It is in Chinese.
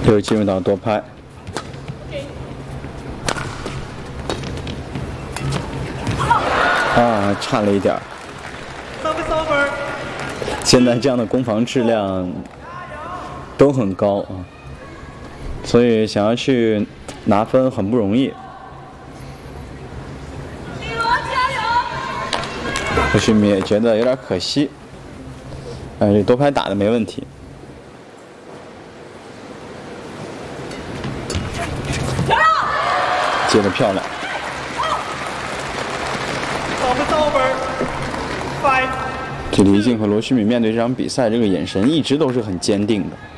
又进入到多拍。啊，差了一点儿。现在这样的攻防质量都很高啊，所以想要去拿分很不容易。何旭米也觉得有点可惜，这多拍打的没问题。接得漂亮。这李怡静和罗旭敏面对这场比赛，这个眼神一直都是很坚定的。